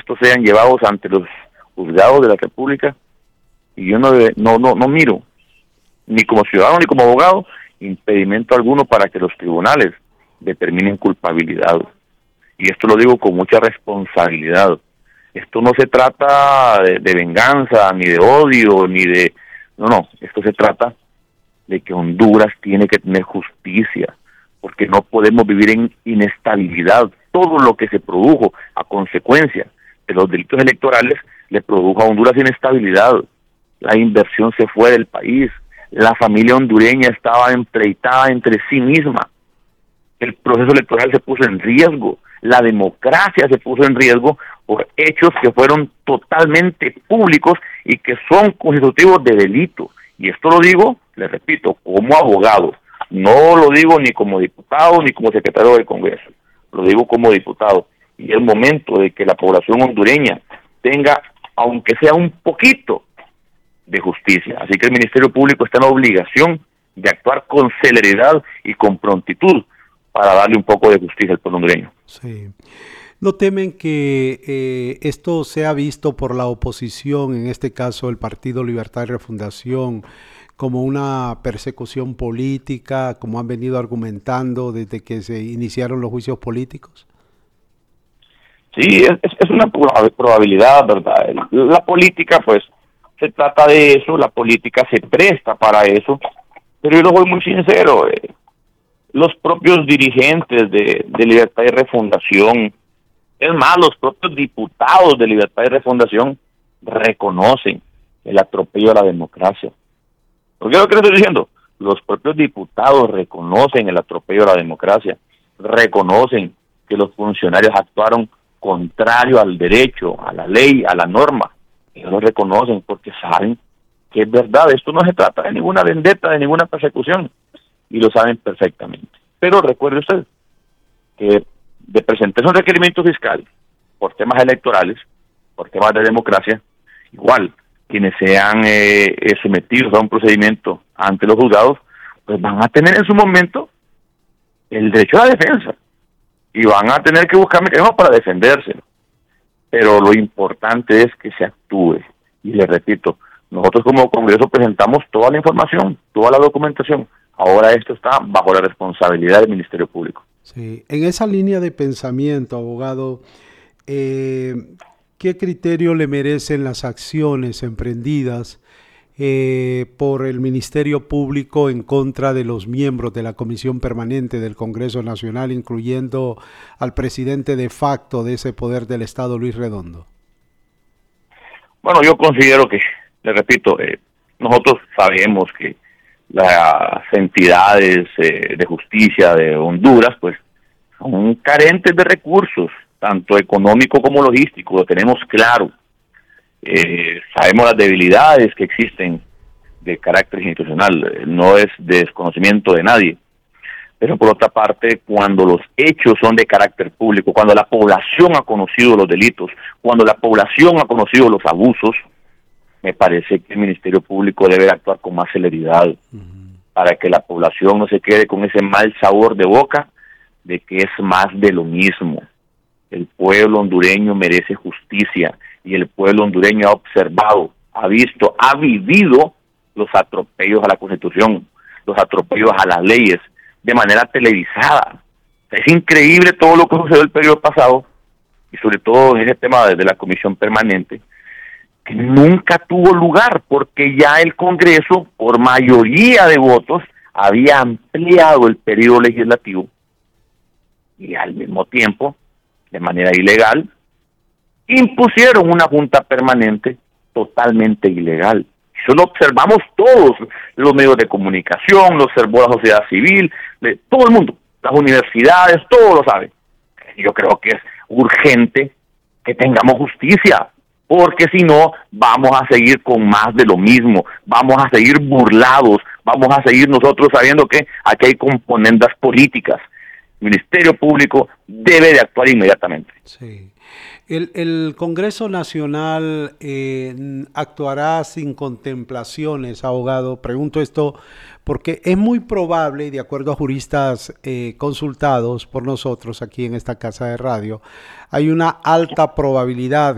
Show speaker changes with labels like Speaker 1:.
Speaker 1: estos sean llevados ante los juzgados de la República, y yo no miro, ni como ciudadano ni como abogado, impedimento alguno para que los tribunales determinen culpabilidad. Y esto lo digo con mucha responsabilidad. Esto no se trata de venganza, ni de odio, ni de... No, esto se trata de que Honduras tiene que tener justicia, porque no podemos vivir en inestabilidad. Todo lo que se produjo a consecuencia de los delitos electorales le produjo a Honduras inestabilidad. La inversión se fue del país, la familia hondureña estaba empleitada entre sí misma, el proceso electoral se puso en riesgo, la democracia se puso en riesgo por hechos que fueron totalmente públicos y que son constitutivos de delito. Y esto lo digo, les repito, como abogado, no lo digo ni como diputado ni como secretario del Congreso, lo digo como diputado. Y es momento de que la población hondureña tenga, aunque sea un poquito, de justicia. Así que el Ministerio Público está en la obligación de actuar con celeridad y con prontitud para darle un poco de justicia al pueblo hondureño.
Speaker 2: Sí. ¿No temen que esto sea visto por la oposición, en este caso el Partido Libertad y Refundación, como una persecución política, como han venido argumentando desde que se iniciaron los juicios políticos?
Speaker 1: Sí, es una probabilidad, ¿verdad? La política, pues, se trata de eso, la política se presta para eso, pero yo lo voy muy sincero, los propios dirigentes de Libertad y Refundación, es más, los propios diputados de Libertad y Refundación reconocen el atropello a la democracia. ¿Por qué es lo que estoy diciendo? Los propios diputados reconocen el atropello a la democracia, reconocen que los funcionarios actuaron contrario al derecho, a la ley, a la norma. Ellos lo reconocen porque saben que es verdad. Esto no se trata de ninguna vendetta, de ninguna persecución, y lo saben perfectamente. Pero recuerde usted que de presentarse un requerimiento fiscal por temas electorales, por temas de democracia, igual quienes sean sometidos a un procedimiento ante los juzgados, pues van a tener en su momento el derecho a la defensa y van a tener que buscar mecanismos para defenderse. Pero lo importante es que se actúe. Y les repito, nosotros como Congreso presentamos toda la información, toda la documentación. Ahora esto está bajo la responsabilidad del Ministerio Público.
Speaker 2: Sí, en esa línea de pensamiento, abogado, ¿qué criterio le merecen las acciones emprendidas por el Ministerio Público en contra de los miembros de la Comisión Permanente del Congreso Nacional, incluyendo al presidente de facto de ese poder del Estado, Luis Redondo?
Speaker 1: Bueno, yo considero que, le repito, nosotros sabemos que las entidades de justicia de Honduras, pues, son carentes de recursos, tanto económico como logístico, lo tenemos claro. Sabemos las debilidades que existen de carácter institucional, no es desconocimiento de nadie, pero por otra parte, cuando los hechos son de carácter público, cuando la población ha conocido los delitos, cuando la población ha conocido los abusos, me parece que el Ministerio Público debe actuar con más celeridad para que la población no se quede con ese mal sabor de boca de que es más de lo mismo. El pueblo hondureño merece justicia y el pueblo hondureño ha observado, ha visto, ha vivido los atropellos a la Constitución, los atropellos a las leyes de manera televisada. Es increíble todo lo que sucedió el periodo pasado y sobre todo en ese tema de la Comisión Permanente, que nunca tuvo lugar porque ya el Congreso, por mayoría de votos, había ampliado el periodo legislativo y al mismo tiempo, de manera ilegal, impusieron una junta permanente totalmente ilegal. Eso lo observamos todos, los medios de comunicación, lo observó la sociedad civil, todo el mundo, las universidades, todo lo sabe. Yo creo que es urgente que tengamos justicia, porque si no, vamos a seguir con más de lo mismo, vamos a seguir burlados, vamos a seguir nosotros sabiendo que aquí hay componendas políticas. El Ministerio Público debe de actuar inmediatamente.
Speaker 2: Sí. El Congreso Nacional actuará sin contemplaciones, abogado. Pregunto esto porque es muy probable, de acuerdo a juristas consultados por nosotros aquí en esta casa de radio, hay una alta probabilidad